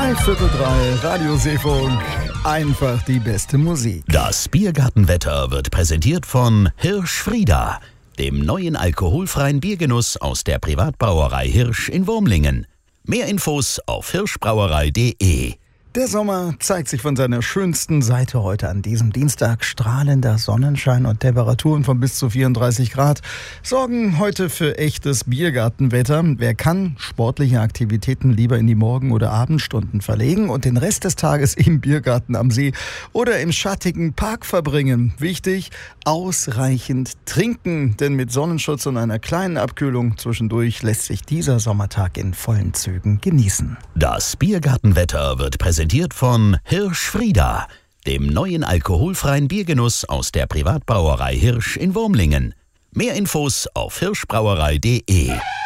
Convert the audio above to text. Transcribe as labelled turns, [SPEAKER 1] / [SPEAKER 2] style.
[SPEAKER 1] 3:15, Radio Seefunk. Einfach die beste Musik.
[SPEAKER 2] Das Biergartenwetter wird präsentiert von Hirsch Frieda, dem neuen alkoholfreien Biergenuss aus der Privatbrauerei Hirsch in Wurmlingen. Mehr Infos auf hirschbrauerei.de.
[SPEAKER 1] Der Sommer zeigt sich von seiner schönsten Seite heute an diesem Dienstag. Strahlender Sonnenschein und Temperaturen von bis zu 34 Grad sorgen heute für echtes Biergartenwetter. Wer kann, sportliche Aktivitäten lieber in die Morgen- oder Abendstunden verlegen und den Rest des Tages im Biergarten am See oder im schattigen Park verbringen. Wichtig, ausreichend trinken, denn mit Sonnenschutz und einer kleinen Abkühlung zwischendurch lässt sich dieser Sommertag in vollen Zügen genießen.
[SPEAKER 2] Das Biergartenwetter wird präsentiert von Hirsch Frieda, dem neuen alkoholfreien Biergenuss aus der Privatbrauerei Hirsch in Wurmlingen. Mehr Infos auf hirschbrauerei.de.